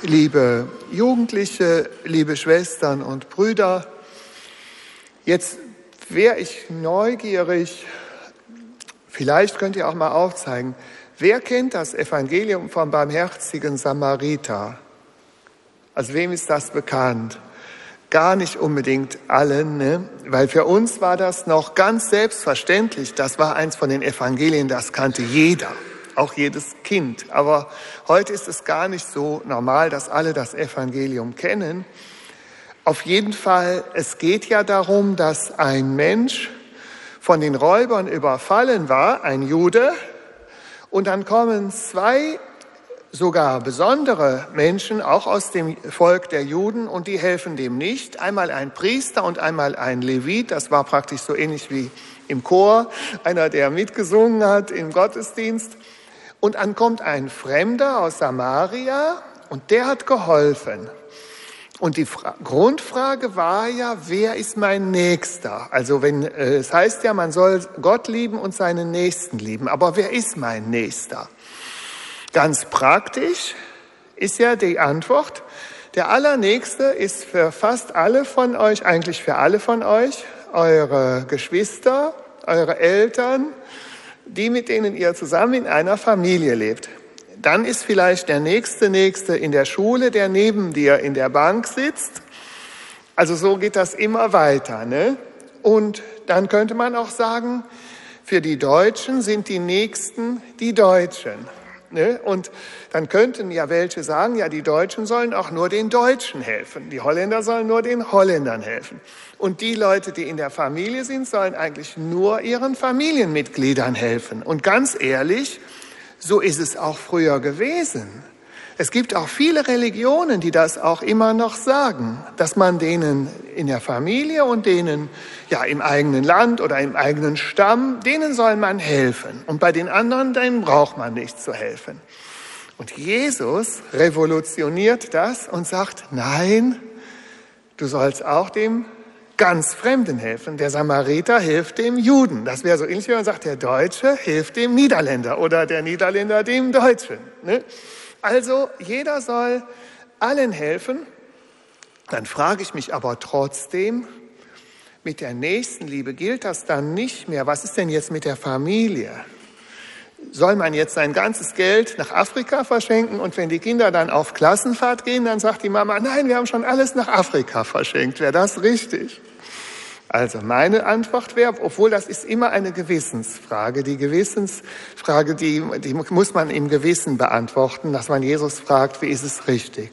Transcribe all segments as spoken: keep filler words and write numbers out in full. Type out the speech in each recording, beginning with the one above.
Liebe Jugendliche, liebe Schwestern und Brüder, jetzt wäre ich neugierig, vielleicht könnt ihr auch mal aufzeigen, wer kennt das Evangelium vom barmherzigen Samariter? Also wem ist das bekannt? Gar nicht unbedingt allen, ne? Weil für uns war das noch ganz selbstverständlich. Das war eins von den Evangelien, das kannte jeder, auch jedes Kind. Aber heute ist es gar nicht so normal, dass alle das Evangelium kennen. Auf jeden Fall, es geht ja darum, dass ein Mensch von den Räubern überfallen war, ein Jude, und dann kommen zwei sogar besondere Menschen, auch aus dem Volk der Juden, und die helfen dem nicht. Einmal ein Priester und einmal ein Levit, das war praktisch so ähnlich wie im Chor, einer, der mitgesungen hat im Gottesdienst. Und dann kommt ein Fremder aus Samaria und der hat geholfen. Und die Fra- Grundfrage war ja, wer ist mein Nächster? Also wenn äh, es heißt ja, man soll Gott lieben und seinen Nächsten lieben. Aber wer ist mein Nächster? Ganz praktisch ist ja die Antwort, der Allernächste ist für fast alle von euch, eigentlich für alle von euch, eure Geschwister, eure Eltern, die, mit denen ihr zusammen in einer Familie lebt. Dann ist vielleicht der nächste Nächste in der Schule, der neben dir in der Bank sitzt. Also so geht das immer weiter, ne? Und dann könnte man auch sagen, für die Deutschen sind die Nächsten die Deutschen, ne? Und dann könnten ja welche sagen, ja, die Deutschen sollen auch nur den Deutschen helfen. Die Holländer sollen nur den Holländern helfen. Und die Leute, die in der Familie sind, sollen eigentlich nur ihren Familienmitgliedern helfen. Und ganz ehrlich, so ist es auch früher gewesen. Es gibt auch viele Religionen, die das auch immer noch sagen, dass man denen in der Familie und denen ja im eigenen Land oder im eigenen Stamm, denen soll man helfen. Und bei den anderen, denen braucht man nicht zu helfen. Und Jesus revolutioniert das und sagt, nein, du sollst auch dem ganz Fremden helfen. Der Samariter hilft dem Juden. Das wäre so ähnlich, wie man sagt, der Deutsche hilft dem Niederländer oder der Niederländer dem Deutschen. Ne? Also jeder soll allen helfen. Dann frage ich mich aber trotzdem, mit der Nächstenliebe gilt das dann nicht mehr. Was ist denn jetzt mit der Familie? Soll man jetzt sein ganzes Geld nach Afrika verschenken und wenn die Kinder dann auf Klassenfahrt gehen, dann sagt die Mama, nein, wir haben schon alles nach Afrika verschenkt. Wäre das richtig? Also meine Antwort wäre, obwohl das ist immer eine Gewissensfrage, die Gewissensfrage, die, die muss man im Gewissen beantworten, dass man Jesus fragt, wie ist es richtig?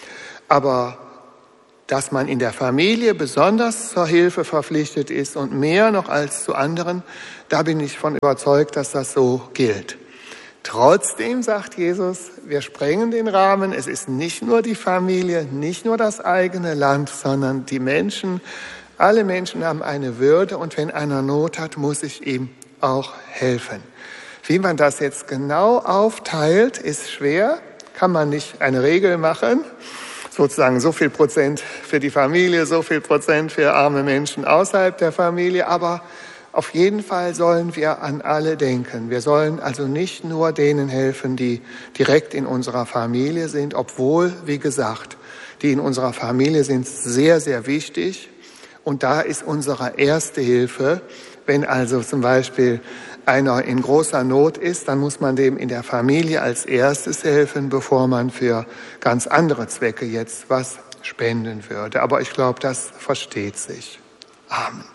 Aber dass man in der Familie besonders zur Hilfe verpflichtet ist und mehr noch als zu anderen, da bin ich von überzeugt, dass das so gilt. Trotzdem sagt Jesus, wir sprengen den Rahmen. Es ist nicht nur die Familie, nicht nur das eigene Land, sondern die Menschen. Alle Menschen haben eine Würde und wenn einer Not hat, muss ich ihm auch helfen. Wie man das jetzt genau aufteilt, ist schwer, kann man nicht eine Regel machen. Sozusagen so viel Prozent für die Familie, so viel Prozent für arme Menschen außerhalb der Familie. Aber auf jeden Fall sollen wir an alle denken. Wir sollen also nicht nur denen helfen, die direkt in unserer Familie sind, obwohl, wie gesagt, die in unserer Familie sind sehr, sehr wichtig. Und da ist unsere erste Hilfe, wenn also zum Beispiel einer in großer Not ist, dann muss man dem in der Familie als erstes helfen, bevor man für ganz andere Zwecke jetzt was spenden würde. Aber ich glaube, das versteht sich. Amen.